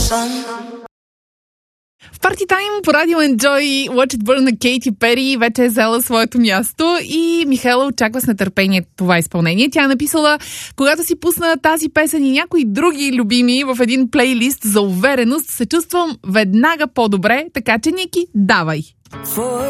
В Party Time по радио Enjoy Watch It Burn на Кейти Пери вече е взела своето място и Михаела очаква с нетърпение това изпълнение. Тя е написала: когато си пусна тази песен и някои други любими в един плейлист за увереност, се чувствам веднага по-добре, така че Ники, давай!